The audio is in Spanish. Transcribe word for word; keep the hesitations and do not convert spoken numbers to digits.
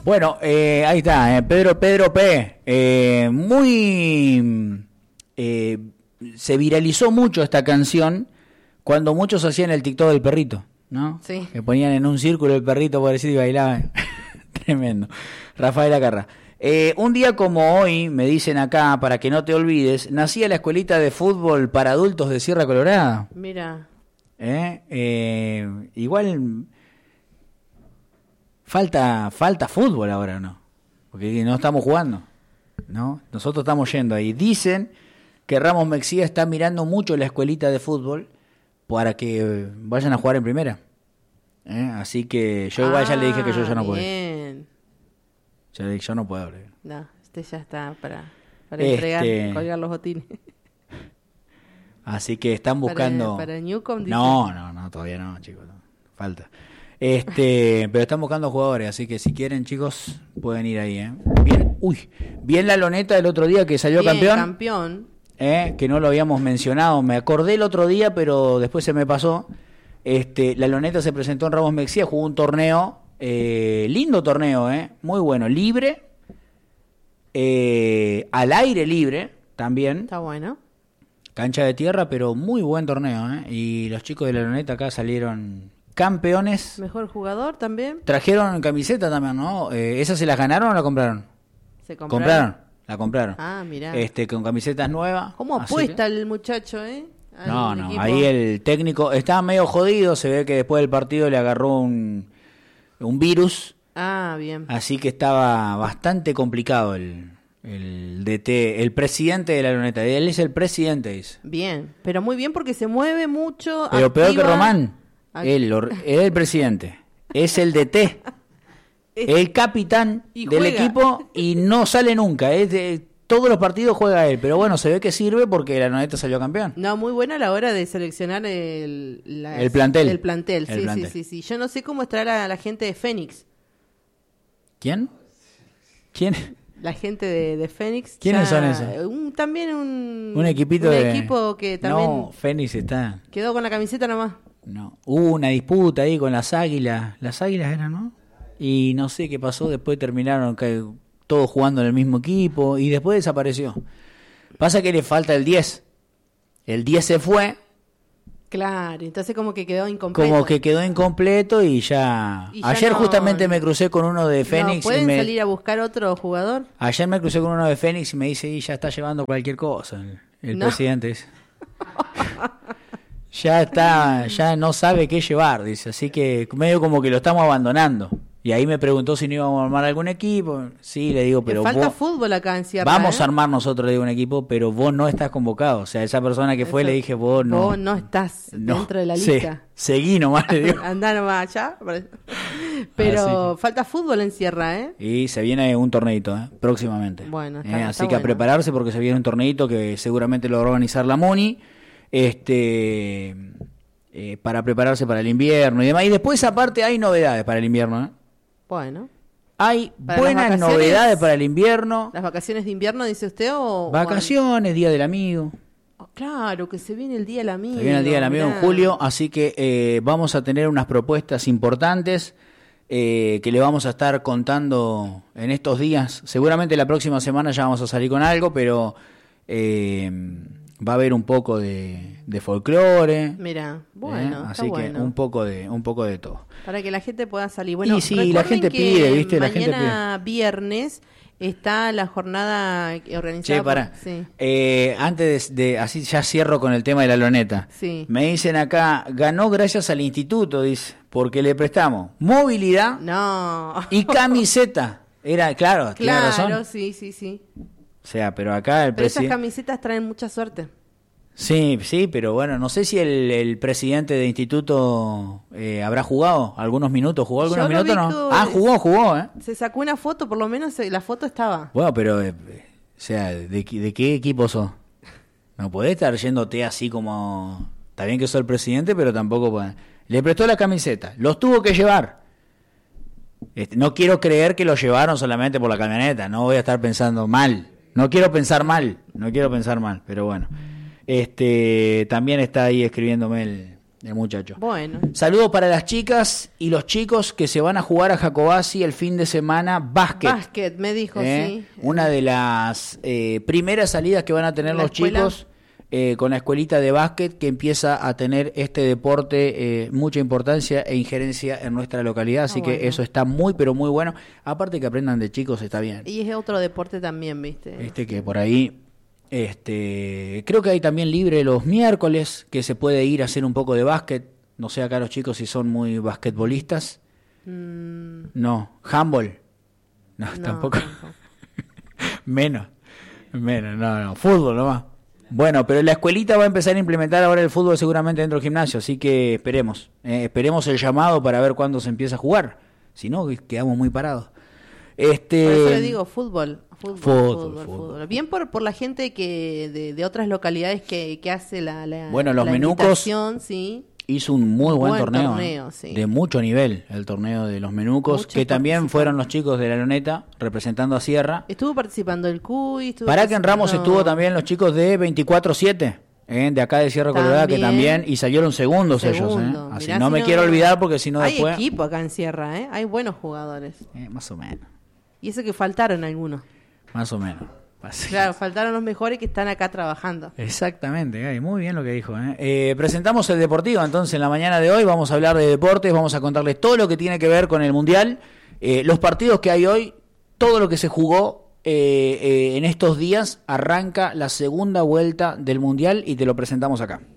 Bueno, eh, ahí está, eh, Pedro, Pedro P. Eh, muy... Eh, se viralizó mucho esta canción cuando muchos hacían el TikTok del perrito, ¿no? Sí. Que ponían en un círculo el perrito pobrecito y bailaban. Tremendo. Rafael Acarra. Eh, un día como hoy, me dicen acá, para que no te olvides, nacía la escuelita de fútbol para adultos de Sierra Colorada. Mira. ¿Eh? Eh, igual falta falta fútbol ahora, ¿no? Porque no estamos jugando, ¿no? Nosotros estamos yendo ahí. Dicen que Ramos Mexía está mirando mucho la escuelita de fútbol para que vayan a jugar en primera. ¿Eh? Así que yo igual ah, ya le dije que yo ya no puedo. Bien. Yo le dije, yo no puedo. No, este ya está para, para Este... entregar, colgar los botines. Así que están buscando... Para, para Newcomb, dice. No, no, no, todavía no, chicos. No. Falta. Este, pero están buscando jugadores, así que si quieren, chicos, pueden ir ahí, ¿eh? Bien, uy, bien la Loneta el otro día que salió bien, campeón. campeón. ¿Eh? Que no lo habíamos mencionado. Me acordé el otro día, pero después se me pasó. Este, la Loneta se presentó en Ramos Mexía, jugó un torneo, eh, lindo torneo, ¿eh? Muy bueno, libre, eh, al aire libre también. Está bueno. Cancha de tierra, pero muy buen torneo, ¿eh? Y los chicos de la Loneta acá salieron campeones. Mejor jugador también. Trajeron camiseta también, ¿no? Eh, ¿Esas se las ganaron o la compraron? Se compraron. Compraron, la compraron. Ah, mirá. Este, con camisetas nuevas. ¿Cómo apuesta que... el muchacho, eh? Al no, no, equipo. Ahí el técnico estaba medio jodido, se ve que después del partido le agarró un, un virus. Ah, bien. Así que estaba bastante complicado el... El D T, el presidente de la Loneta, él es el presidente, dice. Bien, pero muy bien porque se mueve mucho. Pero activa... peor que Román, él es el presidente, es el D T, el capitán del juega. equipo y no sale nunca. Es de, todos los partidos juega él, pero bueno, se ve que sirve porque la Loneta salió campeón. No, muy buena a la hora de seleccionar el, las, el plantel. El plantel, el sí, plantel. sí, sí, sí. Yo no sé cómo estará la, la gente de Fénix. ¿Quién? ¿Quién? La gente de, de Fénix. ¿Quiénes son esos? Un, también un... Un equipito un de... equipo que también... No, Fénix está... Quedó con la camiseta nomás. No, hubo una disputa ahí con las águilas. Las águilas eran, ¿no? Y no sé qué pasó, después terminaron que, todos jugando en el mismo equipo y después desapareció. Pasa que le falta el diez. El diez se fue. Claro, entonces como que quedó incompleto. Como que quedó incompleto y ya... Y ya Ayer no, justamente me crucé con uno de Fénix. ¿No pueden y me... salir a buscar otro jugador? Ayer me crucé con uno de Fénix y me dice, y ya está llevando cualquier cosa el, el no. presidente. Dice. Ya está, ya no sabe qué llevar, dice. Así que medio como que lo estamos abandonando. Y ahí me preguntó si no íbamos a armar algún equipo. Sí, le digo, pero Le falta vos... fútbol acá en Sierra. Vamos ¿eh? a armar nosotros, le digo, un equipo, pero vos no estás convocado. O sea, esa persona que fue, Eso, le dije, vos no... Vos no estás no, dentro de la sí, lista. Seguí nomás, le digo. Andá nomás allá. Pero que... falta fútbol en Sierra, ¿eh? Y se viene un torneito, ¿eh? Próximamente. Bueno, está, eh, está Así que bueno. a prepararse porque se viene un torneito que seguramente lo va a organizar la MUNI. Este... Eh, para prepararse para el invierno y demás. Y después, aparte, hay novedades para el invierno, ¿eh? Bueno. Hay buenas novedades para el invierno. ¿Las vacaciones de invierno, dice usted? O Vacaciones, o... Día del Amigo. Oh, claro, que se viene el Día del Amigo. Se viene el Día del Amigo mirá. en julio, así que eh, vamos a tener unas propuestas importantes eh, que le vamos a estar contando en estos días. Seguramente la próxima semana ya vamos a salir con algo, pero... Eh, va a haber un poco de, de folclore. Mira, bueno, ¿eh? está Así que bueno. un poco de un poco de todo. Para que la gente pueda salir. Bueno, y sí, la gente pide, ¿viste? La gente pide. Mañana viernes está la jornada organizada. Che, para. Por... Sí. Eh, antes de, de, así ya cierro con el tema de la Loneta. Sí. Me dicen acá, ganó gracias al instituto, dice, porque le prestamos movilidad no. y camiseta. Era, claro, tiene claro, razón. Claro, sí, sí, sí. O sea, pero acá el Pero presidente... esas camisetas traen mucha suerte. Sí, sí, pero bueno, no sé si el, el presidente de instituto eh, habrá jugado algunos minutos. ¿Jugó algunos Yo minutos? No. Que ah, jugó, jugó, ¿eh? Se sacó una foto, por lo menos la foto estaba. Bueno, pero, eh, o sea, ¿de, de qué equipo sos? No podés estar yéndote así como... Está bien que sos el presidente, pero tampoco... Podés... Le prestó la camiseta, los tuvo que llevar. Este, no quiero creer que lo llevaron solamente por la camioneta, no voy a estar pensando mal. No quiero pensar mal, no quiero pensar mal, pero bueno. Este, también está ahí escribiéndome el, el muchacho. Bueno. Saludos para las chicas y los chicos que se van a jugar a Jacobasi el fin de semana, básquet. Básquet, me dijo, ¿Eh? sí. Una de las eh, primeras salidas que van a tener ¿La los escuela? chicos eh, con la escuelita de básquet, que empieza a tener este deporte eh, mucha importancia e injerencia en nuestra localidad, así Ah, que bueno. eso está muy pero muy bueno. Aparte que aprendan de chicos, está bien. Y es otro deporte también, ¿viste? Viste que por ahí, este, creo que hay también libre los miércoles, que se puede ir a hacer un poco de básquet. No sé acá los chicos si son muy basquetbolistas. Mm, No, handball. No, no, tampoco. tampoco. Menos, menos, no, no, fútbol nomás. Bueno, pero la escuelita va a empezar a implementar ahora el fútbol seguramente dentro del gimnasio, así que esperemos, eh, esperemos el llamado para ver cuándo se empieza a jugar, si no quedamos muy parados. Este, Por eso le digo fútbol. Fútbol, Fútbol, fútbol, fútbol. fútbol. Bien por, por la gente que de, de otras localidades que, que hace la, la, Bueno, los la menucos invitación, sí. hizo un muy buen, Buen torneo, torneo, ¿eh? sí. De mucho nivel, el torneo de los menucos, Muchos que también participantes. fueron los chicos de la Loneta representando a Sierra. Estuvo participando el Cuy. Estuvo Para que en Ramos participando- estuvo también los chicos de veinticuatro siete, ¿eh? De acá de Sierra Colorada, que También. también, y salieron segundos ellos, ¿eh? Segundo. Así Mirá no si me quiero olvidar porque si no Hay después... equipo acá en Sierra, ¿eh? Hay buenos jugadores. Eh, más o menos, Y eso que faltaron algunos. más o menos. Así. Claro, faltaron los mejores que están acá trabajando. Exactamente, Gaby, muy bien lo que dijo. ¿eh? Eh, presentamos el Deportivo, entonces en la mañana de hoy vamos a hablar de deportes, vamos a contarles todo lo que tiene que ver con el Mundial, eh, los partidos que hay hoy, todo lo que se jugó eh, eh, en estos días, arranca la segunda vuelta del Mundial y te lo presentamos acá.